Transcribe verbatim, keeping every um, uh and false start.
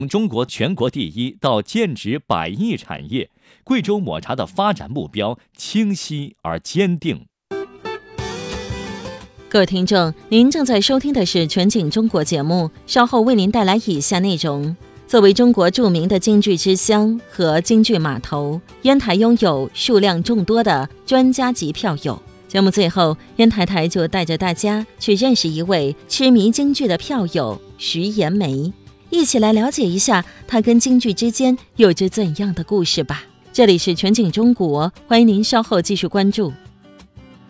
从中国全国第一到建指百亿产业，贵州抹茶的发展目标清晰而坚定。 各位听众，您正在收听的是全景中国节目，稍后为您带来以下内容。作为中国著名的京剧之乡和京剧码头，烟台拥有数量众多的专家级票友。节目最后，烟台台就带着大家去认识一位痴迷京剧的票友徐延梅，一起来了解一下他跟京剧之间有着怎样的故事吧。这里是全景中国，欢迎您稍后继续关注。